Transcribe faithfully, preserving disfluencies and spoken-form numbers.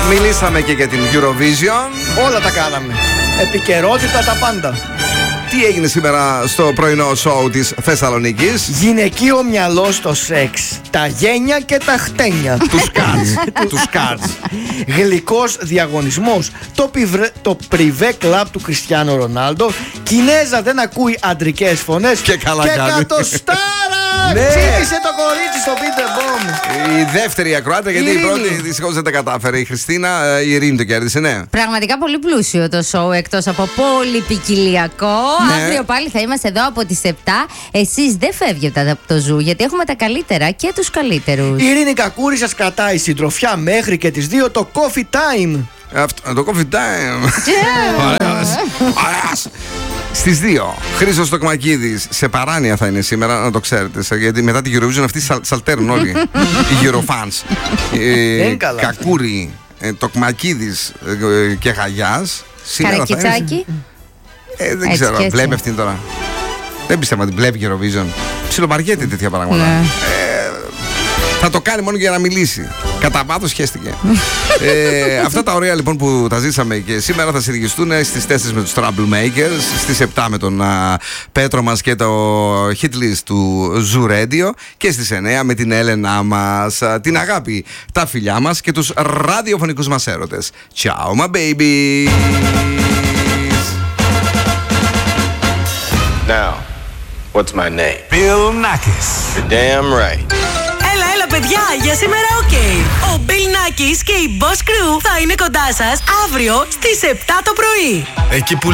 Μιλήσαμε και για την Eurovision. Όλα τα κάναμε. Επικαιρότητα τα πάντα. Τι έγινε σήμερα στο πρωινό σοου της Θεσσαλονίκης? Γυναικείο μυαλό στο σεξ. Τα γένια και τα χτένια. Τους κάτς. Τους κάτς. Γλυκός διαγωνισμός. Το, πιβρε, το πριβέ κλαμπ του Κριστιάνο Ρονάλντο. Κινέζα δεν ακούει αντρικές φωνές. Και καλά και κάνει. εκατοστάρα! Ναι. Ψήφισε το κορίτσι στο Peter Bomb. Η δεύτερη ακροάτρια, γιατί η, η πρώτη δυστυχώς δεν τα κατάφερε. Η Χριστίνα, η Ειρήνη το κέρδισε, ναι. Πραγματικά πολύ πλούσιο το σοου, εκτός από πολυπικιλιακό. Ναι. Αύριο πάλι θα είμαστε εδώ από τις επτά. Εσείς δεν φεύγετε από το ζου, γιατί έχουμε τα καλύτερα και τους καλύτερους. Η Ειρήνη Κακούρη σας κρατάει συντροφιά μέχρι και τις δύο το coffee time. Αυτό, το coffee time. Ωραίος. Ωραίος. Στις δύο, Χρήστος Τοκμακίδης. Σε παράνοια θα είναι σήμερα, να το ξέρετε. Γιατί μετά την Eurovision αυτοί σαλ, σαλτέρουν όλοι. Οι Eurofans. ε, Κακούρη, ε, Τοκμακίδης ε, και Γαγιάς. Καρακιτσάκι. Ε, δεν ξέρω, έτσι. Βλέπει αυτήν τώρα. Δεν πιστεύω ότι βλέπει Eurovision. Ψιλομαριέται τέτοια πράγματα. Ναι. Ε, θα το κάνει μόνο για να μιλήσει. Κατά βάθος χέστηκε. ε, αυτά τα ωραία λοιπόν που τα ζήσαμε και σήμερα θα συνεχιστούν στις τέσσερις με τους Troublemakers, στις επτά με τον α, Πέτρο μας και το hit list του Zoo Radio και στις εννιά με την Έλενά μας, α, την αγάπη, τα φιλιά μας και τους ραδιοφωνικούς μας έρωτες. Ciao my baby. Now, what's my name? Bill Nackis. You're damn right. Έλα, έλα παιδιά, για σήμερα οκ. Okay. Ο Bill Nackis και η Boss Crew θα είναι κοντά σας αύριο στις επτά το πρωί. Εκεί που